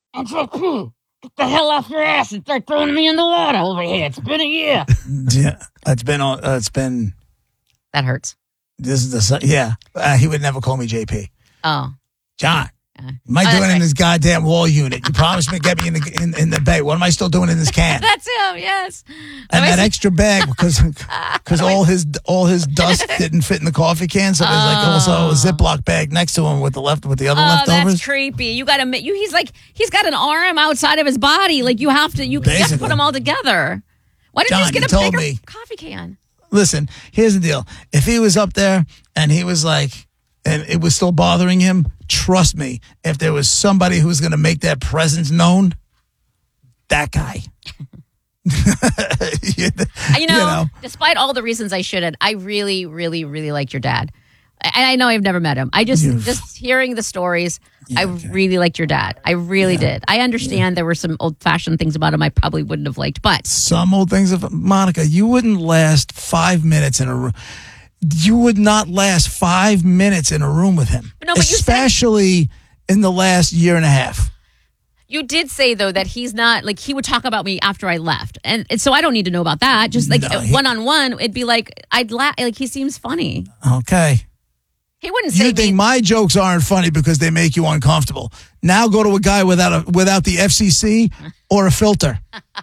JP, get the hell off your ass and start throwing me in the water over here. It's been a year. Yeah, it's been. That hurts. This is the yeah. He would never call me JP. Oh, John. What am I doing in this goddamn wall unit? You promised me to get me in the bay. What am I still doing in this can? That's him. Yes. And that extra bag because all his dust didn't fit in the coffee can. So there's like also a Ziploc bag next to him with the other leftovers. That's creepy. You got to. He's got an arm outside of his body. Like you have to put them all together. Why didn't you just get a bigger coffee can? Listen, here's the deal. If he was up there and he was like, and it was still bothering him, trust me, if there was somebody who was going to make that presence known, that guy. You know, despite all the reasons I shouldn't, I really, really, really liked your dad. And I know I've never met him. I just hearing the stories, I really liked your dad. I really did. I understand there were some old-fashioned things about him I probably wouldn't have liked, but some old things of Monica, you wouldn't last 5 minutes in a room. You would not last 5 minutes in a room with him, especially in the last year and a half. You did say, though, that he's not, like, he would talk about me after I left. And so I don't need to know about that. Just, like, one-on-one, it'd be like, I'd laugh. Like, he seems funny. Okay. He wouldn't say you think my jokes aren't funny because they make you uncomfortable. Now go to a guy without the FCC or a filter.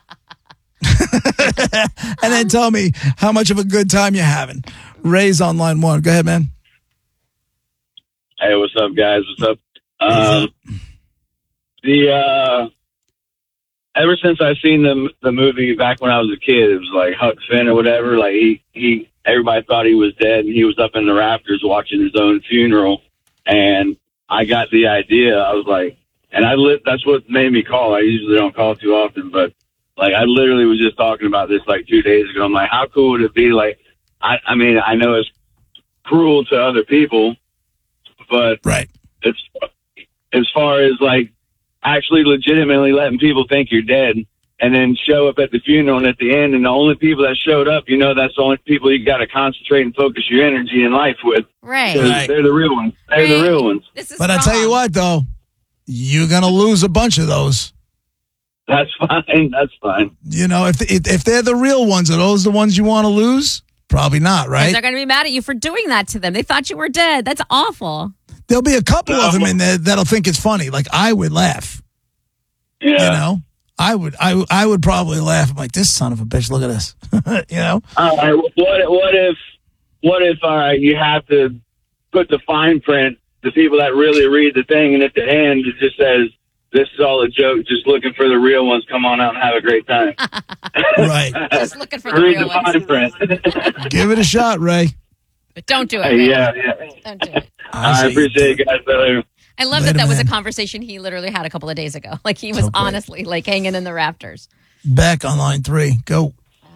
And then tell me how much of a good time you're having. Ray's on line 1. Go ahead, man. Hey, what's up, guys? What's up? Ever since I seen the movie back when I was a kid, it was like Huck Finn or whatever. Like everybody thought he was dead, and he was up in the rafters watching his own funeral. And I got the idea. I was like, that's what made me call. I usually don't call too often, but like I literally was just talking about this like 2 days ago. I'm like, how cool would it be? Like, I mean, I know it's cruel to other people, but it's as far as like actually legitimately letting people think you're dead and then show up at the funeral and at the end, and the only people that showed up, that's the only people you got to concentrate and focus your energy in life with. Right. They're the real ones. They're the real ones. But I tell you what, though, you're going to lose a bunch of those. That's fine. That's fine. If they're the real ones, are those the ones you want to lose? Probably not, right? They're going to be mad at you for doing that to them. They thought you were dead. That's awful. There'll be a couple of them in there that'll think it's funny. Like I would laugh. Yeah. I would probably laugh. I'm like, this son of a bitch. Look at this. All right. What if you have to put the fine print, the people that really read the thing, and at the end it just says, "This is all a joke. Just looking for the real ones. Come on out and have a great time." Right. Just looking for the real ones. Read the fine print. Give it a shot, Ray. But don't do it. Yeah. Don't do it. I appreciate it, guys. I love that was a conversation he literally had a couple of days ago. Like he was honestly like hanging in the rafters. Back on line 3. Go.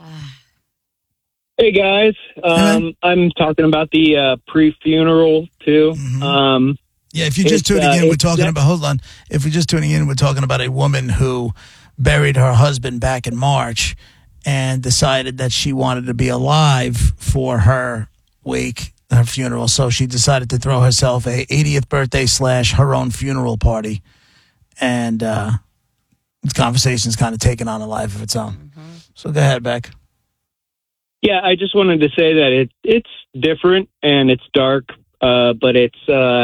Hey, guys. I'm talking about the pre-funeral, too. Mm-hmm. Yeah, if you're just tuning in, we're talking about, hold on. If you're just tuning in, we're talking about a woman who buried her husband back in March and decided that she wanted to be alive for her her funeral. So she decided to throw herself a 80th birthday / her own funeral party. And the conversation's kind of taken on a life of its own. Mm-hmm. So go ahead, Beck. Yeah, I just wanted to say that it's different and it's dark, but it's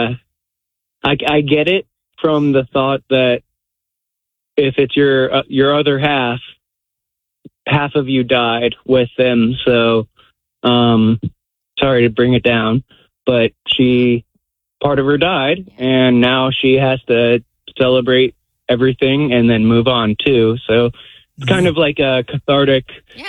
I get it from the thought that if it's your other half of you died with them. So, sorry to bring it down, but part of her died, and now she has to celebrate everything and then move on too. So it's kind of like a cathartic,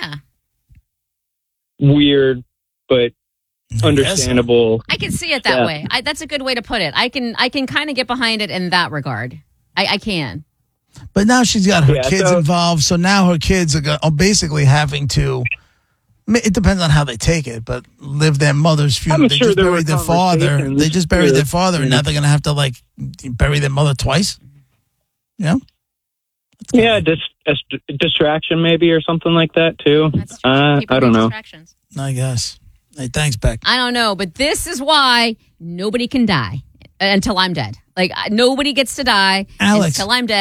weird, but understandable. I can see it that way. That's a good way to put it. I can kind of get behind it in that regard. I can. But now she's got her kids involved, so now her kids are basically having to. It depends on how they take it, but live their mother's funeral. They just buried their father. They just buried their father, and now they're going to have to bury their mother twice. Yeah. Yeah, distraction maybe or something like that too. I don't know. I guess. Hey, thanks, Beck. I don't know, but this is why nobody can die until I'm dead. Like nobody gets to die Alex, until I'm dead,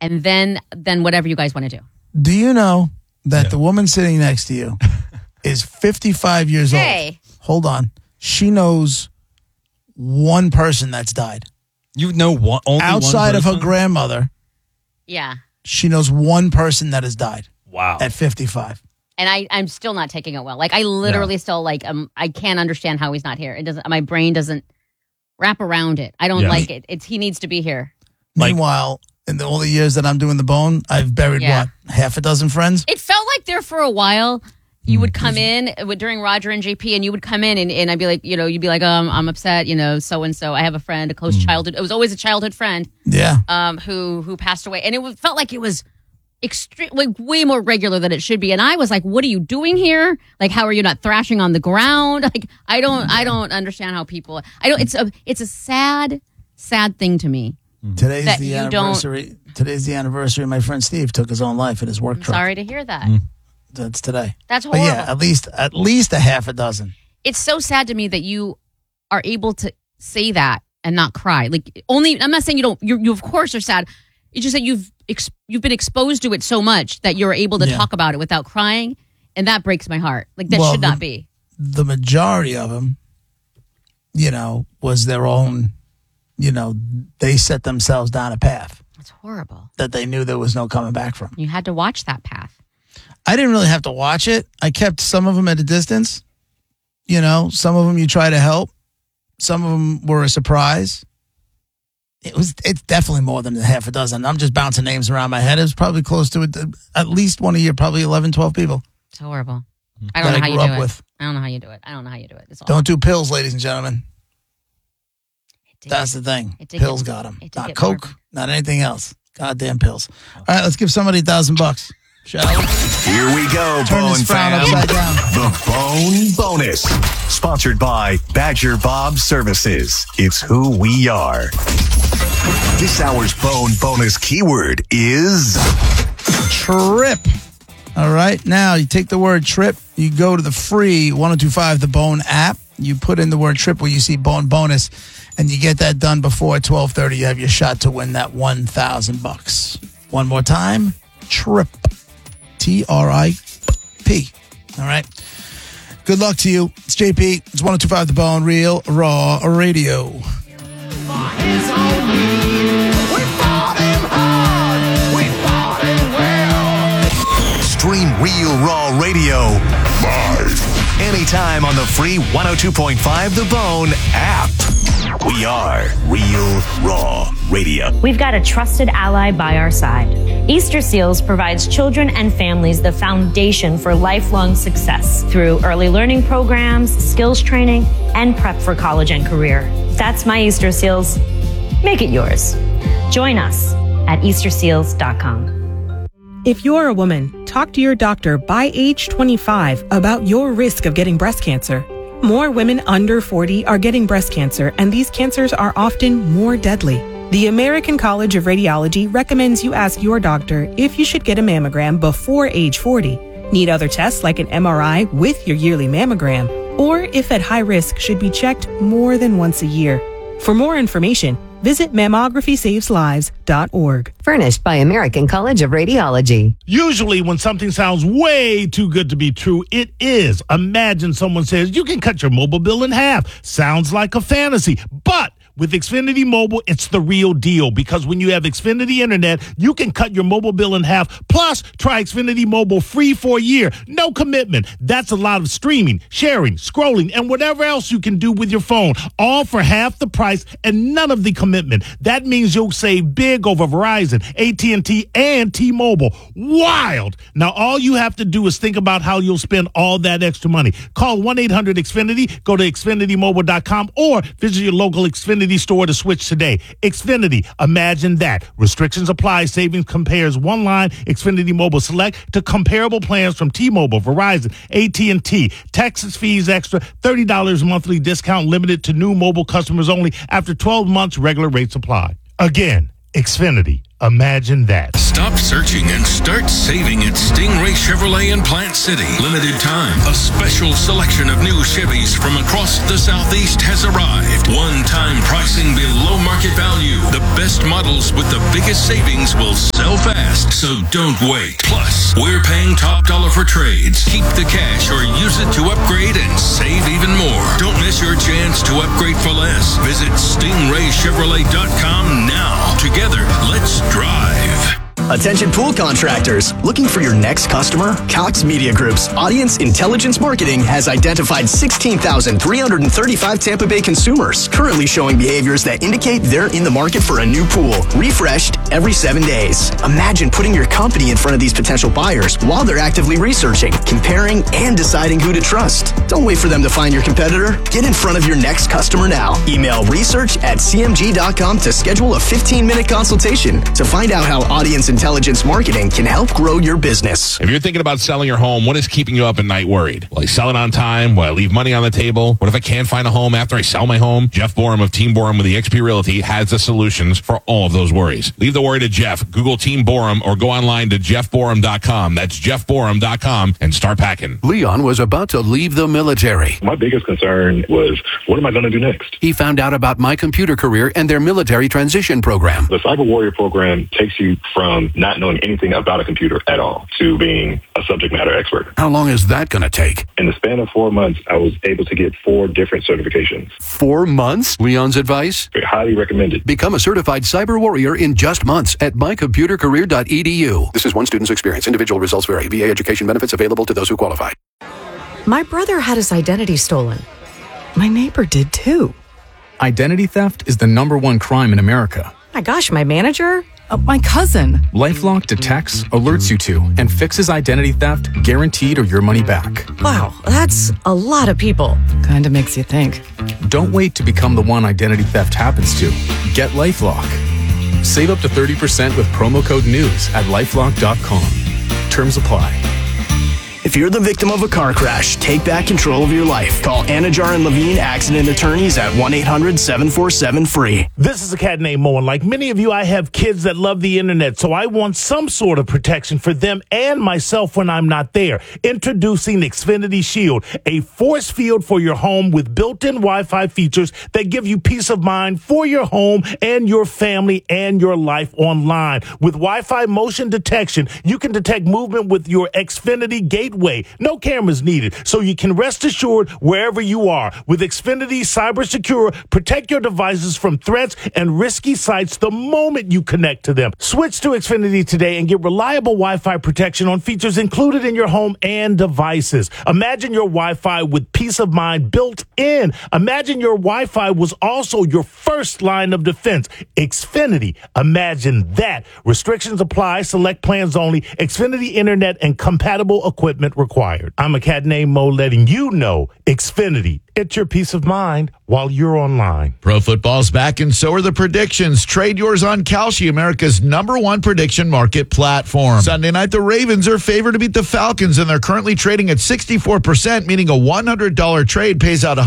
and then whatever you guys want to do. Do you know that the woman sitting next to you is 55 years old? Hold on. She knows one person that's died. You know only outside of her grandmother. Yeah. She knows one person that has died. Wow. At 55. And I'm still not taking it well. Like I literally still like I can't understand how he's not here. It doesn't. My brain doesn't wrap around it. I don't like it. He needs to be here. Meanwhile, in all the years that I'm doing the bone, I've buried half a dozen friends. It felt like there for a while. You would come in during Roger and JP, and you would come in, and I'd be like, you'd be like, I'm upset, so and so. I have a friend, a close childhood. It was always a childhood friend. Yeah. Who passed away, and it felt like it was extreme, like way more regular than it should be. And I was like, what are you doing here? Like, how are you not thrashing on the ground? Like, I don't understand how people. It's a sad thing to me. Today's the anniversary. Today's the anniversary. My friend Steve took his own life in his work truck. Sorry to hear that. That's today. That's horrible. But yeah, at least a half a dozen. It's so sad to me that you are able to say that and not cry. Like I'm not saying you don't. You of course are sad. It's just that you've been exposed to it so much that you're able to talk about it without crying, and that breaks my heart. Like that should not be. The majority of them, was their own. They set themselves down a path. That's horrible. That they knew there was no coming back from. You had to watch that path. I didn't really have to watch it. I kept some of them at a distance. Some of them you try to help. Some of them were a surprise. It's definitely more than a half a dozen. I'm just bouncing names around my head. It was probably close to at least one a year, probably 11, 12 people. It's horrible. I don't know how you do it. I don't know how you do it. I don't know how you do it. Don't do pills, ladies and gentlemen. That's the thing. Pills got them. Not Coke, not anything else. Goddamn pills. All right, let's give somebody $1,000. Shall we? Here we go, Turn Bone this frown fam. upside down. The Bone Bonus. Sponsored by Badger Bob Services. It's who we are. This hour's Bone Bonus keyword is trip. All right. Now you take the word trip. You go to the free 1025 The Bone app. You put in the word trip where you see Bone Bonus, and you get that done before 12:30. You have your shot to win that $1,000. One more time. Trip. TRIP. All right. Good luck to you. It's JP. It's 1025 The Bone, Real Raw Radio. Stream Real Raw Radio live anytime on the free 102.5 The Bone app. We are Real Raw Radio. We've got a trusted ally by our side. Easter Seals provides children and families the foundation for lifelong success through early learning programs, skills training, and prep for college and career. That's my Easter Seals. Make it yours. Join us at EasterSeals.com. If you're a woman, talk to your doctor by age 25 about your risk of getting breast cancer. More women under 40 are getting breast cancer, and these cancers are often more deadly. The American College of Radiology recommends you ask your doctor if you should get a mammogram before age 40, need other tests like an MRI with your yearly mammogram, or if at high risk should be checked more than once a year. For more information, visit mammographysaveslives.org. Furnished by American College of Radiology. Usually when something sounds way too good to be true, it is. Imagine someone says, you can cut your mobile bill in half. Sounds like a fantasy. But with Xfinity Mobile, it's the real deal, because when you have Xfinity Internet, you can cut your mobile bill in half. Plus, try Xfinity Mobile free for a year. No commitment. That's a lot of streaming, sharing, scrolling, and whatever else you can do with your phone, all for half the price and none of the commitment. That means you'll save big over Verizon, AT&T, and T-Mobile. Wild! Now, all you have to do is think about how you'll spend all that extra money. Call 1-800-XFINITY, go to XfinityMobile.com, or visit your local Xfinity store to switch today. Xfinity, imagine that. Restrictions apply. Savings compares one line Xfinity Mobile Select to comparable plans from T-Mobile, Verizon, AT&T. Taxes, fees extra, $30 monthly discount limited to new mobile customers only. After 12 months, regular rates apply. Again, Xfinity. Imagine that. Stop searching and start saving at Stingray Chevrolet in Plant City. Limited time. A special selection of new Chevys from across the Southeast has arrived. One-time pricing below market value. The best models with the biggest savings will sell fast, so don't wait. Plus, we're paying top dollar for trades. Keep the cash or use it to upgrade and save even more. Don't miss your chance to upgrade for less. Visit StingrayChevrolet.com now. Together, let's drive. Attention pool contractors. Looking for your next customer? Cox Media Group's Audience Intelligence Marketing has identified 16,335 Tampa Bay consumers currently showing behaviors that indicate they're in the market for a new pool, refreshed every 7 days. Imagine putting your company in front of these potential buyers while they're actively researching, comparing, and deciding who to trust. Don't wait for them to find your competitor. Get in front of your next customer now. Email research@cmg.com to schedule a 15-minute consultation to find out how Audience Intelligence Marketing can help grow your business. If you're thinking about selling your home, what is keeping you up at night worried? Will I sell it on time? Will I leave money on the table? What if I can't find a home after I sell my home? Jeff Borum of Team Borum with eXp Realty has the solutions for all of those worries. Leave the worry to Jeff. Google Team Borum or go online to jeffborum.com. That's jeffborum.com and start packing. Leon was about to leave the military. My biggest concern was, what am I going to do next? He found out about My Computer Career and their military transition program. The Cyber Warrior program takes you from not knowing anything about a computer at all to being a subject matter expert. How long is that going to take? In the span of 4 months, I was able to get 4 different certifications. 4 months? Leon's advice? Highly recommended. Become a certified cyber warrior in just months at mycomputercareer.edu. This is one student's experience. Individual results vary. VA education benefits available to those who qualify. My brother had his identity stolen. My neighbor did too. Identity theft is the #1 crime in America. My gosh, my manager? My cousin. LifeLock detects, alerts you to, and fixes identity theft, guaranteed or your money back. Wow, that's a lot of people. Kinda makes you think. Don't wait to become the one identity theft happens to. Get LifeLock. Save up to 30% with promo code NEWS at lifelock.com. Terms apply. If you're the victim of a car crash, take back control of your life. Call Anajar and Levine Accident Attorneys at 1-800-747-FREE. This is a cat named Mo, and like many of you, I have kids that love the internet, so I want some sort of protection for them and myself when I'm not there. Introducing Xfinity Shield, a force field for your home with built-in Wi-Fi features that give you peace of mind for your home and your family and your life online. With Wi-Fi motion detection, you can detect movement with your Xfinity Gateway. No cameras needed, so you can rest assured wherever you are. With Xfinity Cyber Secure, protect your devices from threats and risky sites the moment you connect to them. Switch to Xfinity today and get reliable Wi-Fi protection on features included in your home and devices. Imagine your Wi-Fi with peace of mind built in. Imagine your Wi-Fi was also your first line of defense. Xfinity. Imagine that. Restrictions apply. Select plans only. Xfinity Internet and compatible equipment required. I'm a cat named Mo, letting you know Xfinity. It's your peace of mind while you're online. Pro football's back, and so are the predictions. Trade yours on Kalshi, America's #1 prediction market platform. Sunday night, the Ravens are favored to beat the Falcons, and they're currently trading at 64%, meaning a $100 trade pays out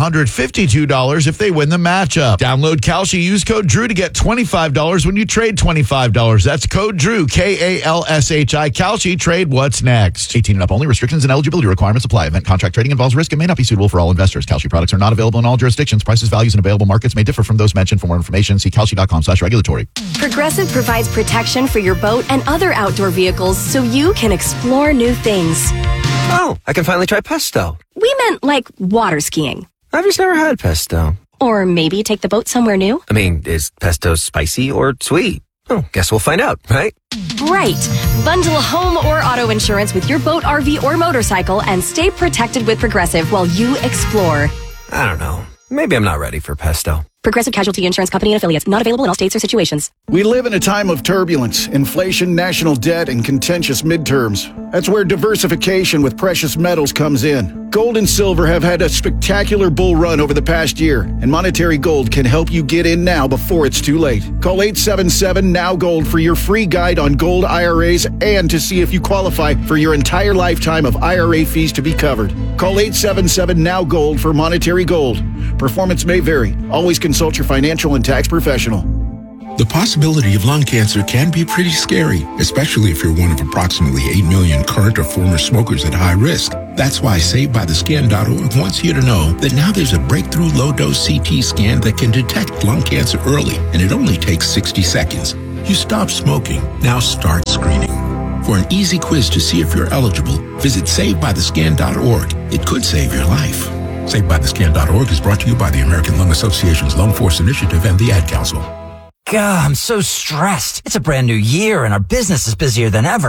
$152 if they win the matchup. Download Kalshi, use code DREW to get $25 when you trade $25. That's code DREW, K-A-L-S-H-I. Kalshi, trade what's next. 18 and up only. Restrictions and eligibility requirements apply. Event contract trading involves risk and may not be suitable for all investors. Kalshi products are not available in all jurisdictions. Prices, values, and available markets may differ from those mentioned. For more information, see kalshi.com/regulatory. Progressive provides protection for your boat and other outdoor vehicles so you can explore new things. Oh, I can finally try pesto. We meant like water skiing. I've just never had pesto. Or maybe take the boat somewhere new. I mean, is pesto spicy or sweet? Oh, guess we'll find out, right? Right. Bundle home or auto insurance with your boat, RV, or motorcycle and stay protected with Progressive while you explore. I don't know. Maybe I'm not ready for pesto. Progressive Casualty Insurance Company and Affiliates. Not available in all states or situations. We live in a time of turbulence, inflation, national debt, and contentious midterms. That's where diversification with precious metals comes in. Gold and silver have had a spectacular bull run over the past year, and Monetary Gold can help you get in now before it's too late. Call 877-NOW-GOLD for your free guide on gold IRAs and to see if you qualify for your entire lifetime of IRA fees to be covered. Call 877-NOW-GOLD for Monetary Gold. Performance may vary. Always consult your financial and tax professional. The possibility of lung cancer can be pretty scary, especially if you're one of approximately 8 million current or former smokers at high risk. That's why SaveByTheScan.org wants you to know that now there's a breakthrough low-dose CT scan that can detect lung cancer early, and it only takes 60 seconds. You stopped smoking. Now start screening. For an easy quiz to see if you're eligible, visit SaveByTheScan.org. It could save your life. SaveByTheScan.org is brought to you by the American Lung Association's Lung Force Initiative and the Ad Council. God, I'm so stressed. It's a brand new year and our business is busier than ever.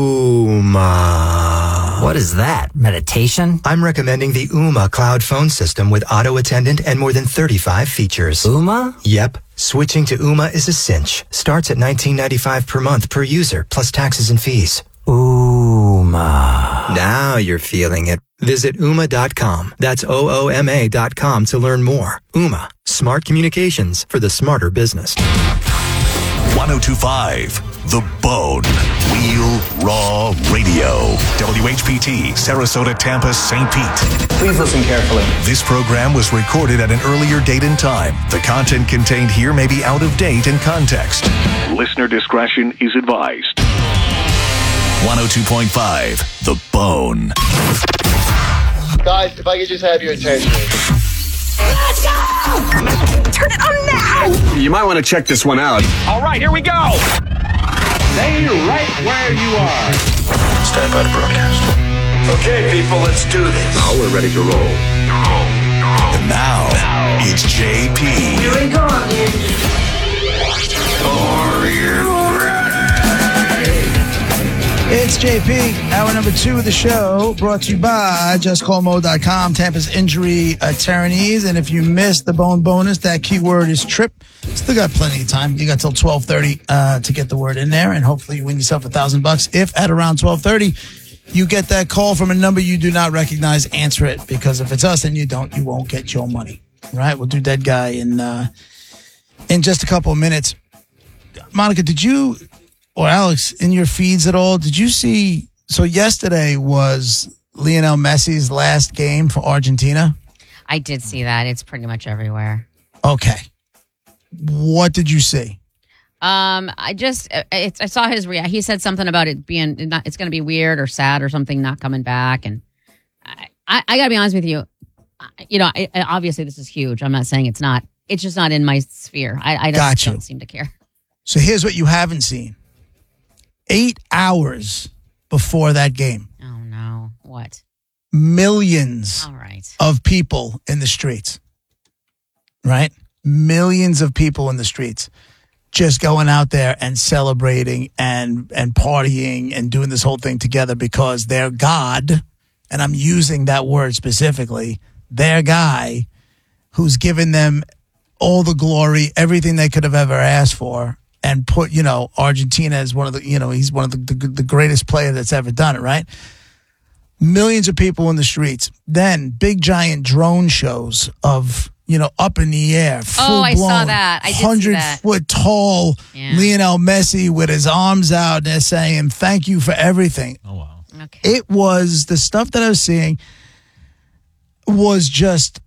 Ooma. What is that? Meditation? I'm recommending the Ooma cloud phone system with auto attendant and more than 35 features. Ooma? Yep. Switching to Ooma is a cinch. Starts at $19.95 per month per user, plus taxes and fees. Ooma. Now you're feeling it. Visit Ooma.com. That's OOMA.com to learn more. Ooma. Smart communications for the smarter business. 1025 The Bone. Real Raw Radio. WHPT, Sarasota, Tampa, St. Pete. Please listen carefully. This program was recorded at an earlier date and time. The content contained here may be out of date and context. Listener discretion is advised. 102.5 The Bone. Guys, if I could just have your attention. Let's go! Turn it on now! You might want to check this one out. All right, here we go! Stay right where you are. Stand by to broadcast. Okay, people, let's do this. Now we're ready to roll. And now, it's JP. Here we go, Are you ready? It's JP, hour number 2 of the show, brought to you by JustCallMo.com, Tampa's injury attorneys. And if you missed the bone bonus, that keyword is trip. Still got plenty of time. You got till 12:30 to get the word in there, and hopefully you win yourself $1,000. If at around 12:30 you get that call from a number you do not recognize, answer it, because if it's us and you don't, you won't get your money. All right, we'll do that guy in just a couple of minutes. Monica, did you, or Alex, in your feeds at all, did you see, so yesterday was Lionel Messi's last game for Argentina? I did see that. It's pretty much everywhere. Okay. What did you see? I saw his reaction. He said something about it being, it's going to be weird or sad or something, not coming back. And I got to be honest with you. You know, obviously this is huge. I'm not saying it's not. It's just not in my sphere. I don't seem to care. So here's what you haven't seen. 8 hours before that game. Oh, no. What? Millions of people in the streets. Right? Millions of people in the streets just going out there and celebrating and partying and doing this whole thing together because their God, and I'm using that word specifically, their guy who's given them all the glory, everything they could have ever asked for, and put, Argentina as one of the, he's one of the greatest player that's ever done it, right? Millions of people in the streets. Then big giant drone shows of, up in the air. Oh, I saw that. I did see that. 100-foot tall Lionel Messi with his arms out and they're saying, thank you for everything. Oh, wow. Okay. It was, the stuff that I was seeing was just,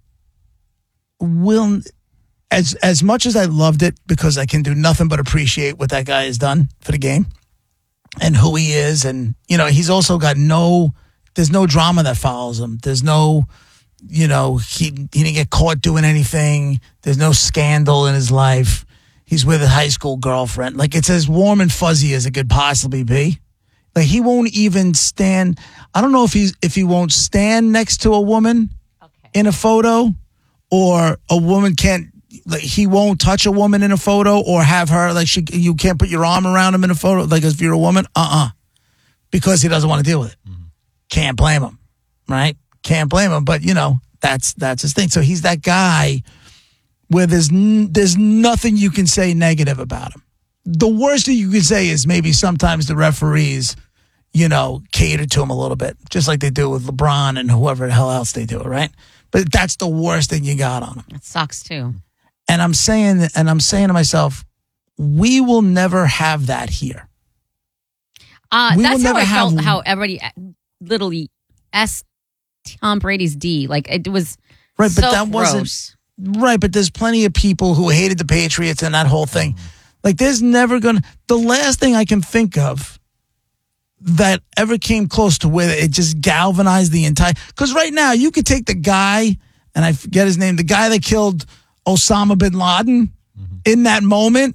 as much as I loved it, because I can do nothing but appreciate what that guy has done for the game and who he is. And, he's also got there's no drama that follows him. There's no, he didn't get caught doing anything. There's no scandal in his life. He's with a high school girlfriend. Like, it's as warm and fuzzy as it could possibly be. Like, he won't even stand. I don't know if he won't stand next to a woman in a photo, or a woman can't, like, he won't touch a woman in a photo or have her, like, you can't put your arm around him in a photo, like, if you're a woman, because he doesn't want to deal with it. Mm-hmm. Can't blame him, right? Can't blame him, but, that's his thing. So he's that guy where there's nothing you can say negative about him. The worst thing you can say is maybe sometimes the referees, cater to him a little bit, just like they do with LeBron and whoever the hell else they do it, right? But that's the worst thing you got on him. It sucks too. And I'm saying to myself, we will never have that here. That's how I felt. How everybody literally asked Tom Brady's D. Like, it was right, but so that gross. wasn't right. But there's plenty of people who hated the Patriots and that whole thing. Like, there's never gonna. The last thing I can think of that ever came close to where it just galvanized the entire. Because right now you could take the guy, and I forget his name, the guy that killed Osama bin Laden in that moment,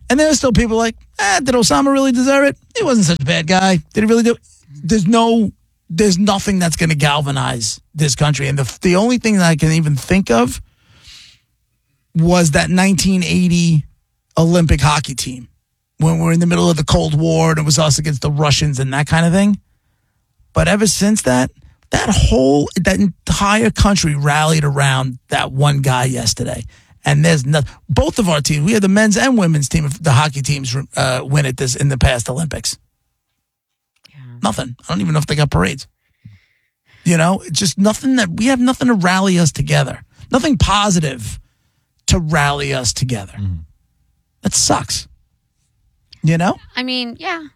And there are still people like, did Osama really deserve it? He wasn't such a bad guy. Did he really do it? There's nothing that's going to galvanize this country. And the only thing that I can even think of was that 1980 Olympic hockey team when we're in the middle of the Cold War and it was us against the Russians and that kind of thing. But ever since that entire country rallied around that one guy yesterday. And there's both of our teams. We had the men's and women's team. The hockey teams win at this in the past Olympics. Yeah. Nothing. I don't even know if they got parades. It's just nothing we have nothing to rally us together. Nothing positive to rally us together. Mm-hmm. That sucks. I mean, yeah.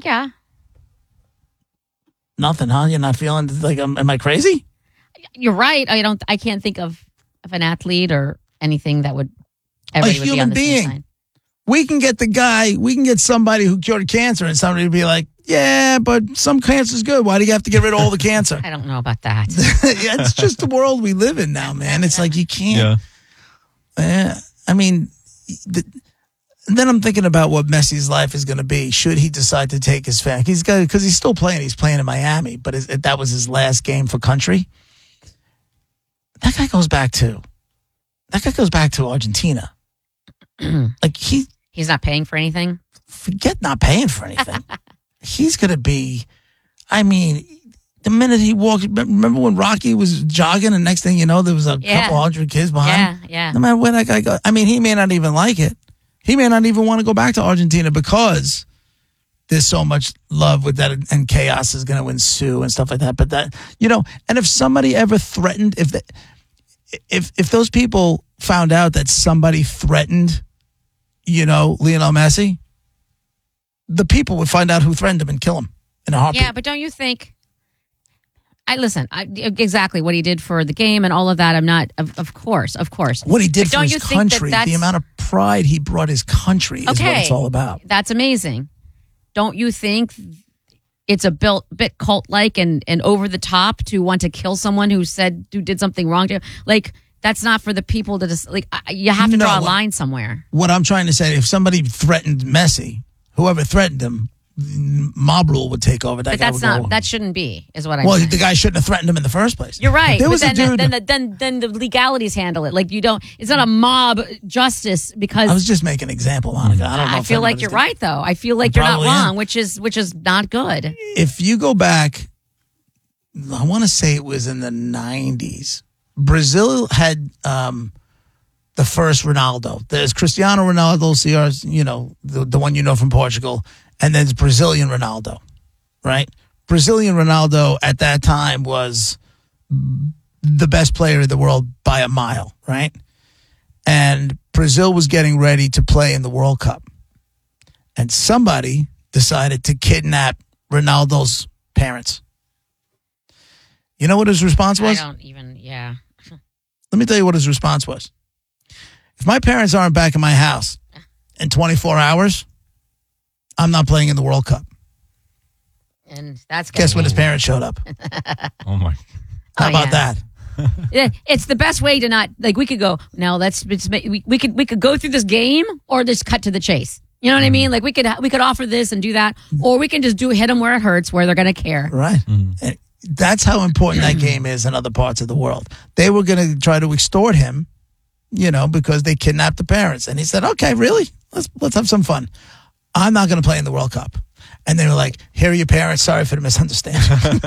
Nothing, huh? You're not feeling like am I crazy? You're right. I can't think of an athlete or anything that would everybody a would be on human the being. same side. We can get somebody who cured cancer and somebody would be like, yeah, but some cancer's good. Why do you have to get rid of all the cancer? I don't know about that. Yeah, it's just the world we live in now, man. It's like you can't. Yeah. I mean, then I'm thinking about what Messi's life is going to be. Should he decide to take his family? Because he's still playing. He's playing in Miami, but that was his last game for country. That guy goes back to Argentina. Like he's not paying for anything. Forget not paying for anything. He's going to be. I mean, the minute he walked. Remember when Rocky was jogging, and next thing you know, there was a couple hundred kids behind him. Yeah. No matter where that guy goes. I mean, he may not even like it. He may not even want to go back to Argentina because there's so much love with that and chaos is going to ensue and stuff like that. But that, and if somebody ever threatened, if those people found out that somebody threatened, Lionel Messi, the people would find out who threatened him and kill him in a heartbeat. Yeah, but don't you think? Exactly what he did for the game and all of that. I'm not, of course. What he did for his country, the amount of pride he brought his country is what it's all about. That's amazing. Don't you think it's a bit cult-like and over the top to want to kill someone who did something wrong to you? Like, that's not for the people to just, like, you have to draw a line somewhere. What I'm trying to say, if somebody threatened Messi, whoever threatened him, mob rule would take over. But that shouldn't be, is what I'm saying. saying. The guy shouldn't have threatened him in the first place. You're right. There was then the the legalities handle it. Like it's not a mob justice because I was just making an example, Monica. I don't know. I feel like you're right though. I feel like you're not wrong, which is not good. If you go back, I want to say it was in the 90s. Brazil had the first Ronaldo. There's Cristiano Ronaldo, CR, the one from Portugal. And then Brazilian Ronaldo, right? Brazilian Ronaldo at that time was the best player in the world by a mile, right? And Brazil was getting ready to play in the World Cup. And somebody decided to kidnap Ronaldo's parents. You know what his response was? Let me tell you what his response was. If my parents aren't back in my house in 24 hours... I'm not playing in the World Cup. And that's guess when his parents showed up. Oh my! How about that? It's the best way to not like. We could go now. We could go through this game or just cut to the chase. You know what I mean? Like we could offer this and do that, or we can just hit them where it hurts, where they're going to care. Right. Mm-hmm. That's how important that game is in other parts of the world. They were going to try to extort him, because they kidnapped the parents, and he said, "Okay, really? Let's have some fun." I'm not going to play in the World Cup. And they were like, here are your parents. Sorry for the misunderstanding.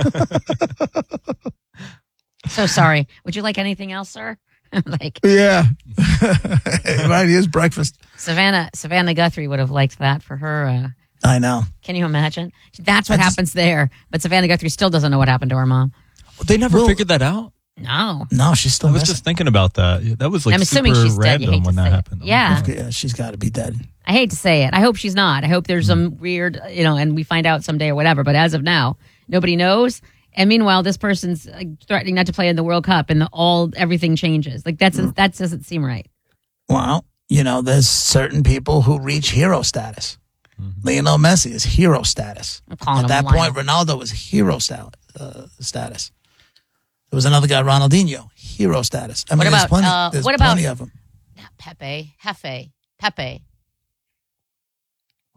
So sorry. Would you like anything else, sir? Yeah. Right, here's breakfast. Savannah Guthrie would have liked that for her. I know. Can you imagine? That's what happens there. But Savannah Guthrie still doesn't know what happened to her mom. They never figured that out? No, she's still I was just thinking about that. That was I'm assuming she's dead. random when that happened. Yeah. She's got to be dead. I hate to say it. I hope she's not. I hope there's some weird, and we find out someday or whatever. But as of now, nobody knows. And meanwhile, this person's threatening not to play in the World Cup, and everything changes. Like that doesn't seem right. Well, there's certain people who reach hero status. Mm-hmm. Lionel Messi is hero status. At that point, Ronaldo was hero status. There was another guy, Ronaldinho, hero status. I mean, there's plenty of them. Pepe.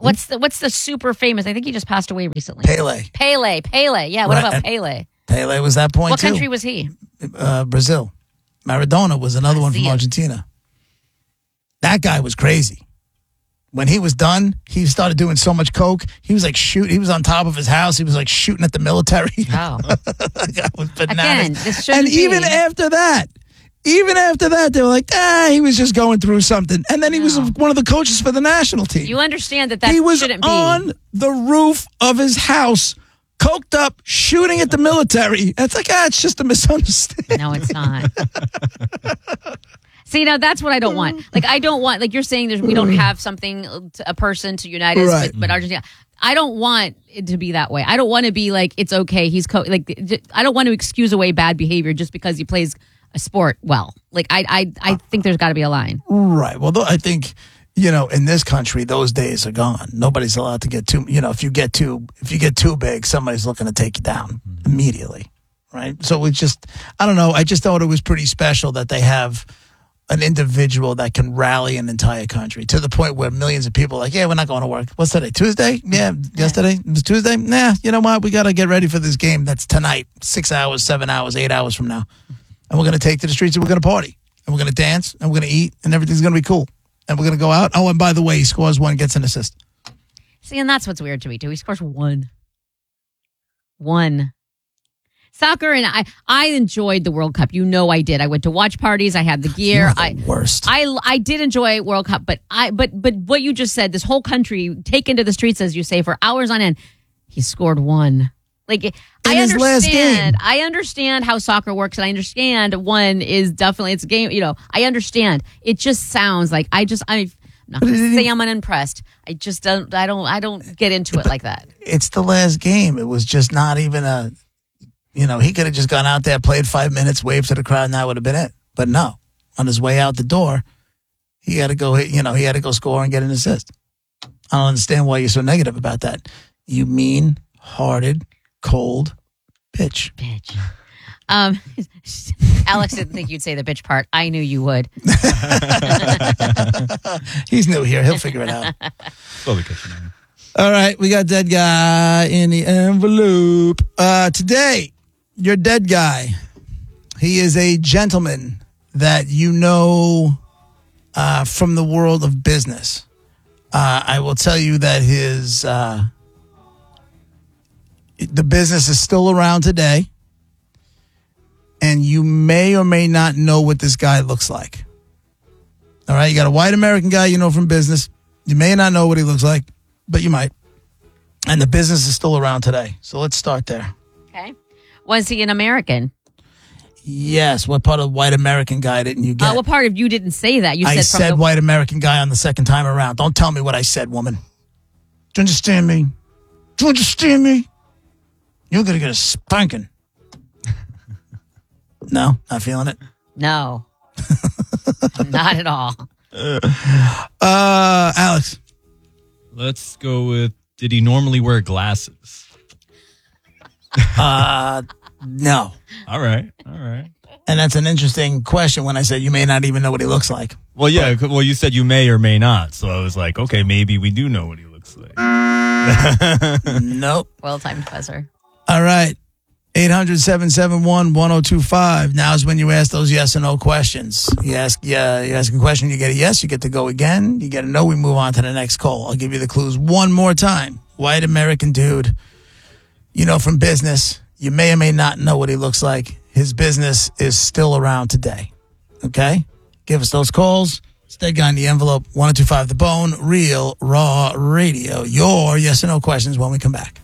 What's the super famous? I think he just passed away recently. Pele. Yeah, what about Pele? Pele was that point, What too. country was he? Brazil. Maradona was another one from Argentina. That guy was crazy. When he was done, he started doing so much coke. He was like he was on top of his house. He was like shooting at the military. Oh. That guy was bananas. Again, this shouldn't and even after that, they were like, he was just going through something. And then he was one of the coaches for the national team. You understand that he was shouldn't be. on the roof of his house, coked up, shooting at the military. It's like, it's just a misunderstanding. No, it's not. See, now that's what I don't want. Like, I don't want, like you're saying, we don't have a person to unite us, Right. but Argentina. I don't want it to be that way. I don't want to be like, it's okay. I don't want to excuse away bad behavior just because he plays a sport well. Like, I think there's got to be a line. Right. Well, I think, in this country, those days are gone. Nobody's allowed to get too, if you get too big, somebody's looking to take you down immediately. Right. So it's just, I don't know. I just thought it was pretty special that they have an individual that can rally an entire country to the point where millions of people are like, yeah, we're not going to work. What's today? Tuesday? Yeah. Yesterday? It was Tuesday? Nah, you know what? We got to get ready for this game. That's tonight, 6 hours, 7 hours, 8 hours from now. And we're going to take to the streets and we're going to party. And we're going to dance and we're going to eat and everything's going to be cool. And we're going to go out. Oh, and by the way, he scores one, gets an assist. See, and that's what's weird to me, too. He scores one. Soccer, and I enjoyed the World Cup. I did. I went to watch parties. I had the gear. You're the worst. I did enjoy World Cup, but what you just said, this whole country taken to the streets, as you say, for hours on end. He scored one. Like, I his last game. I understand how soccer works, and I understand one is definitely it's a game. I understand. It just sounds like I'm not going to say I'm unimpressed. I just don't get into it like that. It's the last game. It was just not even a. He could have just gone out there, played 5 minutes, waved to the crowd, and that would have been it. But no, on his way out the door, he had to go. He had to go score and get an assist. I don't understand why you're so negative about that. You mean-hearted, cold bitch. Alex didn't think you'd say the bitch part. I knew you would. He's new here. He'll figure it out. All right, we got dead guy in the envelope. Today, your dead guy, he is a gentleman that from the world of business. I will tell you that the business is still around today, and you may or may not know what this guy looks like. All right, you got a white American guy from business. You may not know what he looks like, but you might. And the business is still around today. So let's start there. Okay. Was he an American? Yes. What part of white American guy didn't you get? What part of you didn't say that? I said white American guy on the second time around. Don't tell me what I said, woman. Do you understand me? You're going to get a spanking. No? Not feeling it? No. Not at all. Alex. Let's go with, did he normally wear glasses? No. All right. And that's an interesting question when I said you may not even know what he looks like. Well, yeah. Well, you said you may or may not. So I was like, okay, maybe we do know what he looks like. Nope. Well-timed buzzer. All right. 800-771-1025. Now's when you ask those yes or no questions. You ask a question, you get a yes, you get to go again. You get a no, we move on to the next call. I'll give you the clues one more time. White American dude, from business. You may or may not know what he looks like. His business is still around today. Okay? Give us those calls. It's Dead Guy in the Envelope, 1025 The Bone, Real Raw Radio. Your yes or no questions when we come back.